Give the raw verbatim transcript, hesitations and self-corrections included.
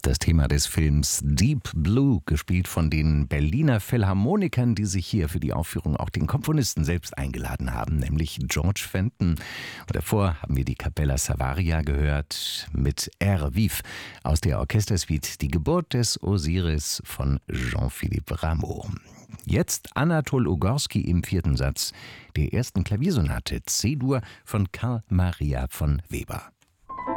Das Thema des Films Deep Blue, gespielt von den Berliner Philharmonikern, die sich hier für die Aufführung auch den Komponisten selbst eingeladen haben, nämlich George Fenton. Und davor haben wir die Capella Savaria gehört mit Air Vif aus der Orchestersuite Die Geburt des Osiris von Jean-Philippe Rameau. Jetzt Anatol Ugorski im vierten Satz der ersten Klaviersonate C-Dur von Carl Maria von Weber.